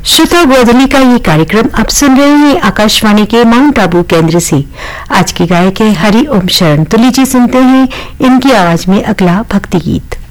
श्रोता गोधली का ये कार्यक्रम आप सुन रहे हैं आकाशवाणी के माउंट आबू केंद्र से। आज के गायक है हरि ओम शरण। तो लीजिए सुनते हैं इनकी आवाज में अगला भक्ति गीत।